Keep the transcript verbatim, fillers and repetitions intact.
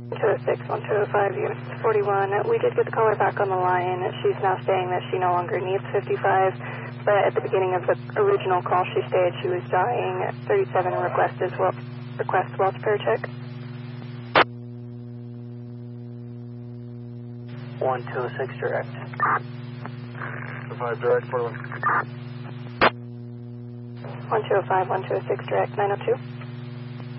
two oh six, one two oh five, unit forty-one. We did get the caller back on the line. She's now saying that she no longer needs fifty-five, but at the beginning of the original call she stated she was dying. thirty-seven request is well, request welfare check. one two oh six direct. five direct, forty-one. one two oh five, one two oh six direct, nine oh two.